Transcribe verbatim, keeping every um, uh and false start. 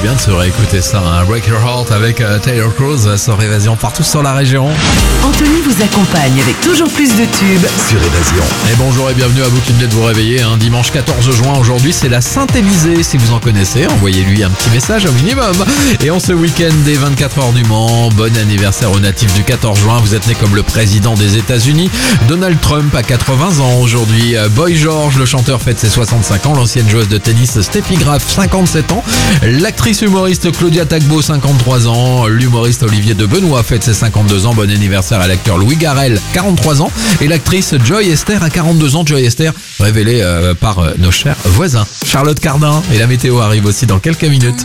bien de se réécouter ça, hein. Break Your Heart avec euh, Taylor Cruz sur Évasion partout sur la région. Anthony vous accompagne avec toujours plus de tubes Sur Évasion. Et bonjour et bienvenue à vous qui venez de vous réveiller, hein. Dimanche quatorze juin, aujourd'hui c'est la Saint-Élisée. Si vous en connaissez, envoyez-lui un petit message au minimum. Et en ce week-end des vingt-quatre heures du Mans, bon anniversaire aux natifs du quatorze juin. Vous êtes né comme le président des États-Unis. Donald Trump a quatre-vingts ans aujourd'hui. Boy George, le chanteur, fête ses soixante-cinq ans. L'ancienne joueuse de tennis Steffi Graf, cinquante-sept ans. L'actrice humoriste Claudia Tagbo, cinquante-trois ans. L'humoriste Olivier de Benoît fête ses cinquante-deux ans. Bon anniversaire à l'acteur Louis Garrel, quarante-trois ans. Et l'actrice Joy Esther a quarante-deux ans. Joy Esther, révélée euh, par euh, nos chers voisins. Charlotte Cardin et la météo arrive aussi dans quelques minutes.